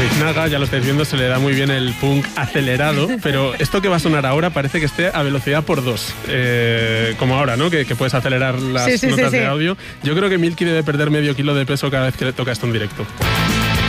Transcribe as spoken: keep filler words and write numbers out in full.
Biznaga, ya lo estáis viendo, se le da muy bien el punk acelerado, pero esto que va a sonar ahora parece que esté a velocidad por dos, eh, como ahora, ¿no? Que, que puedes acelerar las sí, sí, notas sí, de sí. audio. Yo creo que Milky debe perder medio kilo de peso cada vez que le toca esto en directo.